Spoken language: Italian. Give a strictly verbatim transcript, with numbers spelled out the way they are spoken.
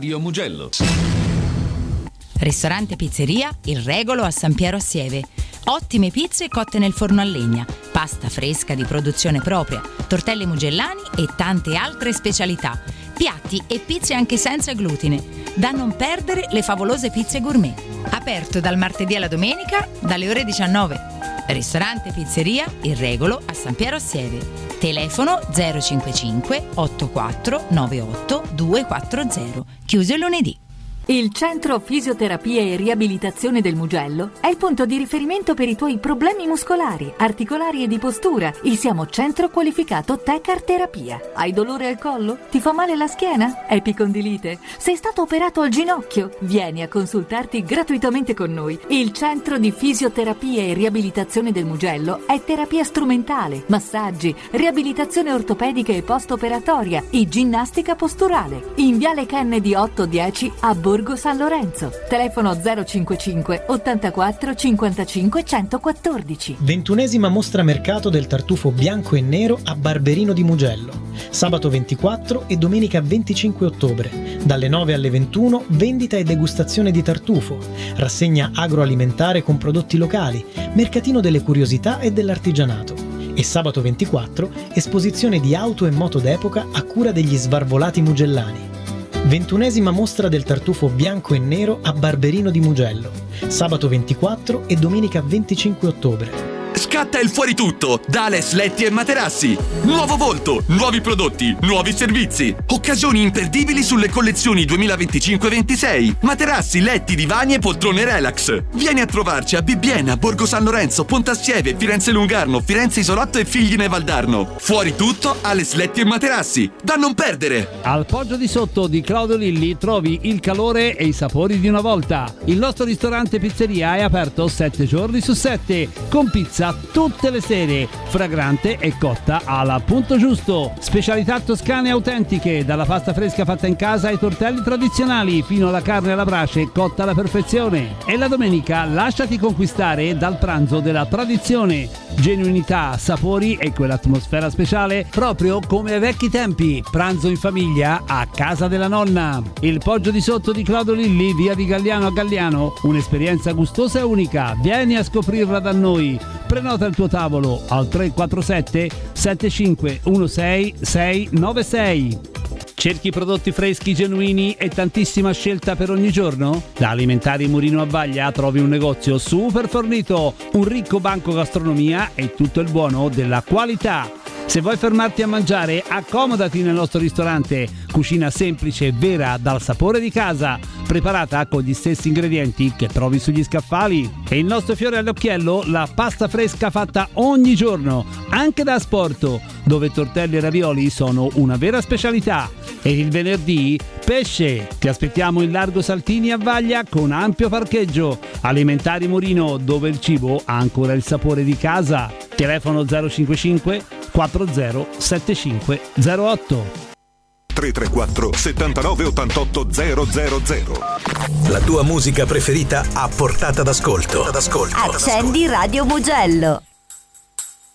Radio Mugello. Ristorante Pizzeria Il Regolo a San Piero a Sieve. Ottime pizze cotte nel forno a legna, pasta fresca di produzione propria, tortelli mugellani e tante altre specialità. Piatti e pizze anche senza glutine. Da non perdere le favolose pizze gourmet. Aperto dal martedì alla domenica dalle ore diciannove. Ristorante Pizzeria Il Regolo a San Piero a Sieve. Telefono zero cinquantacinque ottantaquattro novantotto duecentoquaranta. Chiuso il lunedì. Il Centro Fisioterapia e Riabilitazione del Mugello è il punto di riferimento per i tuoi problemi muscolari, articolari e di postura. Il siamo centro qualificato Tecar Terapia. Hai dolore al collo? Ti fa male la schiena? Epicondilite? Sei stato operato al ginocchio? Vieni a consultarti gratuitamente con noi. Il Centro di Fisioterapia e Riabilitazione del Mugello è terapia strumentale, massaggi, riabilitazione ortopedica e post-operatoria e ginnastica posturale. In Viale Kennedy otto dieci a Borgo San Lorenzo. Telefono zero cinquantacinque ottantaquattro cinquantacinque centoquattordici. Ventunesima mostra mercato del tartufo bianco e nero a Barberino di Mugello. Sabato ventiquattro e domenica venticinque ottobre. Dalle nove alle ventuno vendita e degustazione di tartufo. Rassegna agroalimentare con prodotti locali. Mercatino delle curiosità e dell'artigianato. E sabato ventiquattro esposizione di auto e moto d'epoca a cura degli Svarvolati Mugellani. Ventunesima mostra del tartufo bianco e nero a Barberino di Mugello. Sabato ventiquattro e domenica venticinque ottobre. Scatta il fuori tutto da Ales Letti e Materassi. Nuovo volto, nuovi prodotti, nuovi servizi. Occasioni imperdibili sulle collezioni duemilaventicinque ventisei. Materassi, letti, divani e poltrone relax. Vieni a trovarci a Bibbiena, Borgo San Lorenzo, Pontassieve, Firenze Lungarno, Firenze Isolotto e Figline Valdarno. Fuori tutto, Ales Letti e Materassi. Da non perdere. Al Poggio di Sotto di Claudio Lilli trovi il calore e i sapori di una volta. Il nostro ristorante pizzeria è aperto sette giorni su sette, con pizza tutte le sere, fragrante e cotta al punto giusto. Specialità toscane autentiche, dalla pasta fresca fatta in casa ai tortelli tradizionali fino alla carne alla brace cotta alla perfezione. E la domenica lasciati conquistare dal pranzo della tradizione. Genuinità, sapori e quell'atmosfera speciale proprio come ai vecchi tempi. Pranzo in famiglia a casa della nonna. Il Poggio di Sotto di Claudio Lilli, via di Galliano a Galliano, un'esperienza gustosa e unica. Vieni a scoprirla da noi. Prenota il tuo tavolo al tre quattro sette sette cinque uno sei sei nove sei. Cerchi prodotti freschi, genuini e tantissima scelta per ogni giorno? Da Alimentari Murino a Vaglia trovi un negozio super fornito, un ricco banco gastronomia e tutto il buono della qualità. Se vuoi fermarti a mangiare, accomodati nel nostro ristorante. Cucina semplice e vera, dal sapore di casa, preparata con gli stessi ingredienti che trovi sugli scaffali. E il nostro fiore all'occhiello, la pasta fresca fatta ogni giorno, anche da asporto, dove tortelli e ravioli sono una vera specialità. E il venerdì, pesce. Ti aspettiamo in Largo Saltini a Vaglia con ampio parcheggio. Alimentari Murino, dove il cibo ha ancora il sapore di casa. Telefono zero cinquantacinque quattro zero sette cinque zero otto. tre tre quattro settantanove ottantotto zero zero zero. La tua musica preferita a portata d'ascolto. Accendi Radio Mugello.